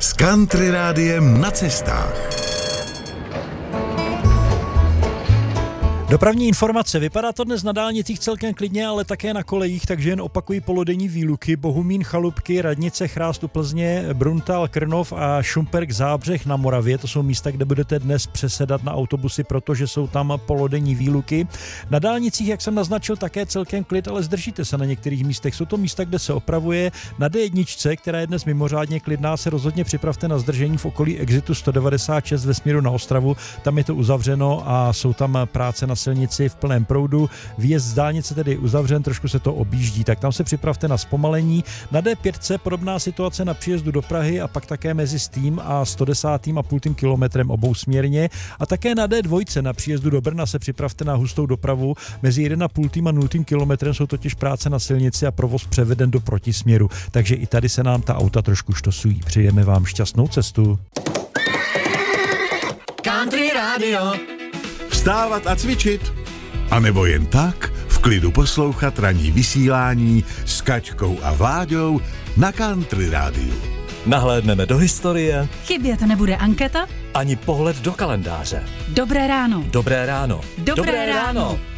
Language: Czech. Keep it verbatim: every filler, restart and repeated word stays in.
s Country Rádiem na cestách. Dopravní informace. Vypadá to dnes na dálnicích celkem klidně, ale také na kolejích, takže jen opakují polodenní výluky. Bohumín, Chalupky, Radnice, Chrást u Plzně, Bruntal, Krnov a Šumperk, Zábřeh na Moravě. To jsou místa, kde budete dnes přesedat na autobusy, protože jsou tam polodenní výluky. Na dálnicích, jak jsem naznačil, také celkem klid, ale zdržíte se na některých místech. Jsou to místa, kde se opravuje. Na D jedna, která je dnes mimořádně klidná, se rozhodně připravte na zdržení v okolí exitu sto devadesát šest ve směru na Ostravu. Tam je to uzavřeno a jsou tam práce na silnici v plném proudu. Výjezd z dálnice tedy uzavřen, trošku se to objíždí, tak tam se připravte na zpomalení. Na D pět podobná situace na příjezdu do Prahy a pak také mezi Stým a sto deset a půl kilometrem obousměrně. A také na D dva na příjezdu do Brna se připravte na hustou dopravu. Mezi jedna a půl a nultým kilometrem jsou totiž práce na silnici a provoz převeden do protisměru. Takže i tady se nám ta auta trošku štosují. Přejeme vám šťastnou cestu. Country Radio. Vstávat a cvičit? A nebo jen tak v klidu poslouchat ranní vysílání s Kačkou a Vláďou na Country Rádiu. Nahlédneme do historie. Chybět nebude anketa. Ani pohled do kalendáře. Dobré ráno. Dobré ráno. Dobré, Dobré ráno. ráno.